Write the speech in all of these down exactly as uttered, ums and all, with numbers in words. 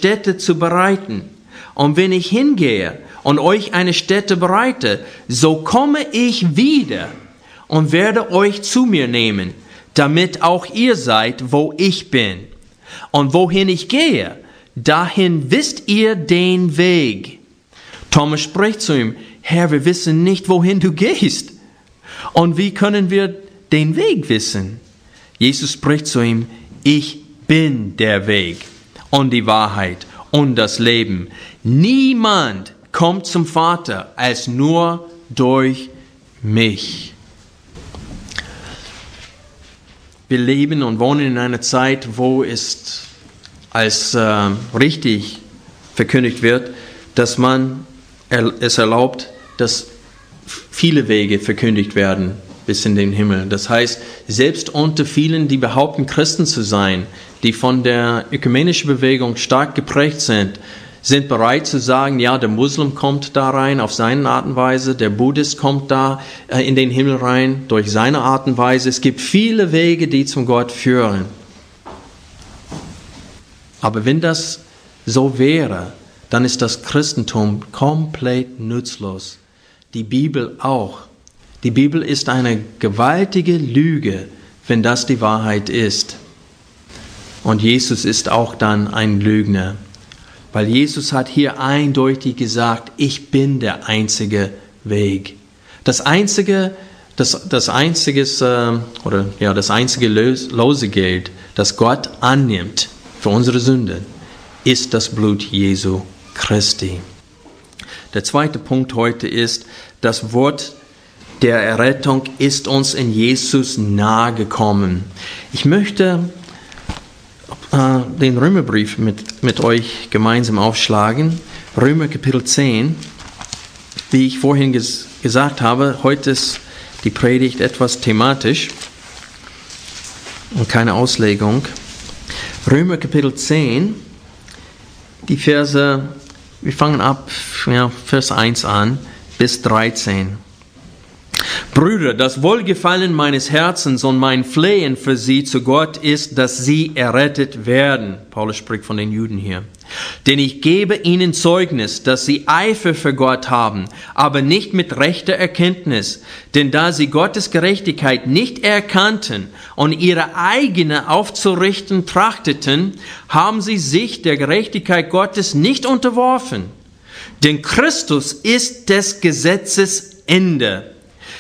Stätte zu bereiten. Und wenn ich hingehe und euch eine Stätte bereite, so komme ich wieder und werde euch zu mir nehmen, damit auch ihr seid, wo ich bin. Und wohin ich gehe, dahin wisst ihr den Weg. Thomas spricht zu ihm, Herr, wir wissen nicht, wohin du gehst. Und wie können wir den Weg wissen? Jesus spricht zu ihm, ich bin der Weg und die Wahrheit und das Leben. Niemand kommt zum Vater als nur durch mich. Wir leben und wohnen in einer Zeit, wo es als äh, richtig verkündigt wird, dass man es erlaubt, dass viele Wege verkündigt werden bis in den Himmel. Das heißt, selbst unter vielen, die behaupten, Christen zu sein, die von der ökumenischen Bewegung stark geprägt sind, sind bereit zu sagen, ja, der Muslim kommt da rein auf seine Art und Weise, der Buddhist kommt da äh, in den Himmel rein durch seine Art und Weise. Es gibt viele Wege, die zum Gott führen. Aber wenn das so wäre, dann ist das Christentum komplett nutzlos. Die Bibel auch. Die Bibel ist eine gewaltige Lüge, wenn das die Wahrheit ist. Und Jesus ist auch dann ein Lügner. Weil Jesus hat hier eindeutig gesagt, ich bin der einzige Weg. Das einzige, das, das einziges, äh, oder ja, das einzige Losegeld, das Gott annimmt für unsere Sünden, ist das Blut Jesu Christi. Der zweite Punkt heute ist, das Wort der Errettung ist uns in Jesus nahe gekommen. Ich möchte äh, den Römerbrief mit, mit euch gemeinsam aufschlagen. Römer Kapitel zehn. Wie ich vorhin ges- gesagt habe, heute ist die Predigt etwas thematisch und keine Auslegung. Römer Kapitel zehn, die Verse, wir fangen ab, ja, Vers eins an bis dreizehn. Brüder, das Wohlgefallen meines Herzens und mein Flehen für sie zu Gott ist, dass sie errettet werden. Paulus spricht von den Juden hier. Denn ich gebe ihnen Zeugnis, dass sie Eifer für Gott haben, aber nicht mit rechter Erkenntnis. Denn da sie Gottes Gerechtigkeit nicht erkannten und ihre eigene aufzurichten trachteten, haben sie sich der Gerechtigkeit Gottes nicht unterworfen. Denn Christus ist des Gesetzes Ende,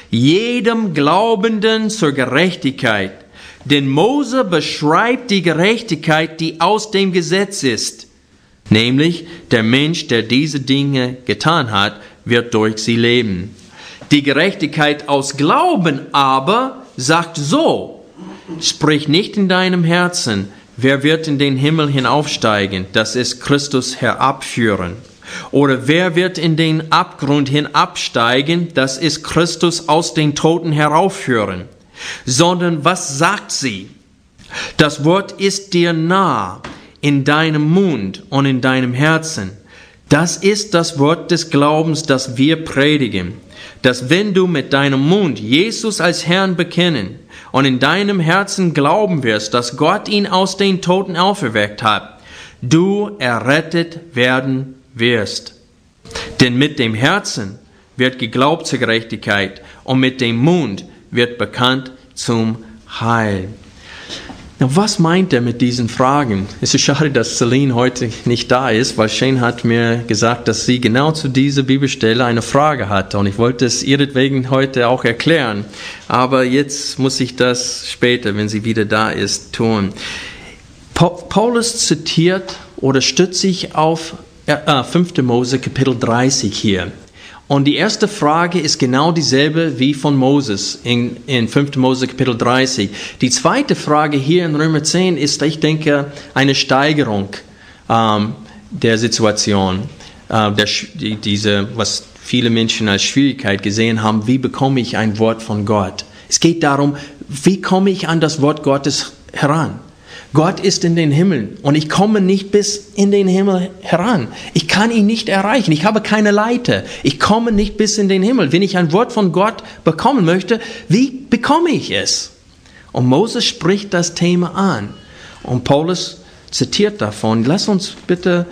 jedem Glaubenden zur Gerechtigkeit. Denn Mose beschreibt die Gerechtigkeit, die aus dem Gesetz ist. Nämlich, der Mensch, der diese Dinge getan hat, wird durch sie leben. Die Gerechtigkeit aus Glauben aber sagt so, sprich nicht in deinem Herzen, wer wird in den Himmel hinaufsteigen, das ist Christus herabführen. Oder wer wird in den Abgrund hinabsteigen, das ist Christus aus den Toten heraufführen. Sondern was sagt sie? Das Wort ist dir nah, in deinem Mund und in deinem Herzen. Das ist das Wort des Glaubens, das wir predigen. Dass wenn du mit deinem Mund Jesus als Herrn bekennen und in deinem Herzen glauben wirst, dass Gott ihn aus den Toten auferweckt hat, du errettet werden wirst. Denn mit dem Herzen wird geglaubt zur Gerechtigkeit und mit dem Mund wird bekannt zum Heil. Na, was meint er mit diesen Fragen? Es ist schade, dass Celine heute nicht da ist, weil Shane hat mir gesagt, dass sie genau zu dieser Bibelstelle eine Frage hatte und ich wollte es ihretwegen heute auch erklären. Aber jetzt muss ich das später, wenn sie wieder da ist, tun. Paulus zitiert oder stützt sich auf äh, fünfter Mose Kapitel dreißig hier. Und die erste Frage ist genau dieselbe wie von Moses in, in fünfter Mose Kapitel dreißig. Die zweite Frage hier in Römer zehn ist, ich denke, eine Steigerung ähm, der Situation, äh, der, die, diese, was viele Menschen als Schwierigkeit gesehen haben, wie bekomme ich ein Wort von Gott? Es geht darum, wie komme ich an das Wort Gottes heran? Gott ist in den Himmeln und ich komme nicht bis in den Himmel heran. Ich kann ihn nicht erreichen. Ich habe keine Leiter. Ich komme nicht bis in den Himmel. Wenn ich ein Wort von Gott bekommen möchte, wie bekomme ich es? Und Moses spricht das Thema an. Und Paulus zitiert davon. Lass uns bitte